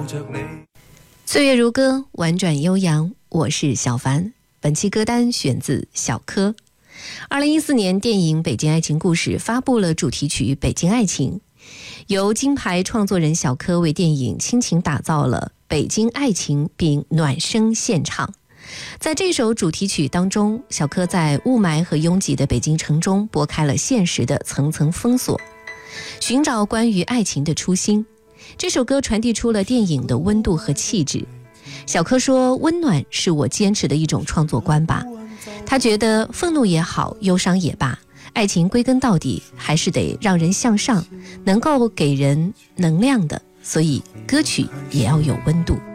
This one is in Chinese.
岁月如歌，婉转悠扬，我是小凡。本期歌单选自小柯。2014年，电影《北京爱情故事》发布了主题曲《北京爱情》，由金牌创作人小柯为电影倾情打造了《北京爱情》并暖声献唱。在这首主题曲当中，小柯在雾霾和拥挤的北京城中拨开了现实的层层封锁，寻找关于爱情的初心。这首歌传递出了电影的温度和气质。小柯说，温暖是我坚持的一种创作观吧。他觉得愤怒也好，忧伤也罢，爱情归根到底还是得让人向上，能够给人能量的，所以歌曲也要有温度。